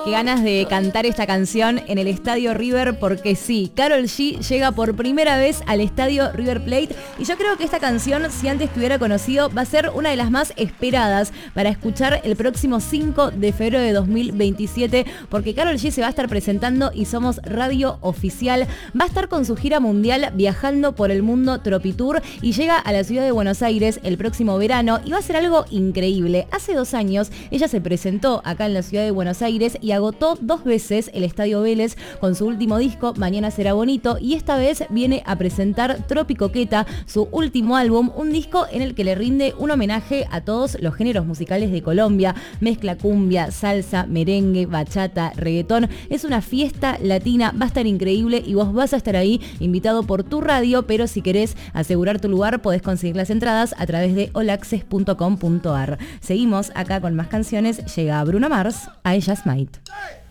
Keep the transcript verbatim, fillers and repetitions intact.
qué ganas de cantar esta canción en el Estadio River, porque sí, Karol G llega por primera vez al Estadio River Plate y yo creo que esta canción, si antes te hubiera conocido, va a ser una de las más esperadas para escuchar el próximo cinco de febrero de dos mil veintisiete, porque Karol G se va a estar presentando y Somos Radio Oficial. Va a estar con su gira mundial viajando por el mundo Tropitour y llega a la ciudad de Buenos Aires el próximo verano y va a ser algo increíble. Hace dos años ella se presentó acá en la ciudad de Buenos Aires y agotó dos veces el Estadio Vélez con su último disco Mañana Será Bonito, y esta vez viene a presentar Tropicoqueta, su último álbum, un disco en el que le rinde un homenaje a todos los géneros musicales de Colombia. Mezcla cumbia, salsa, merengue, bachata, reggaetón. Es una fiesta latina, va a estar increíble y vos vas a estar ahí invitado por tu radio, pero si querés asegurar tu lugar podés conseguir las entradas a través de all access punto com punto a r. Seguimos acá con más canciones. Llega Bruno Mars, a Ella Smite.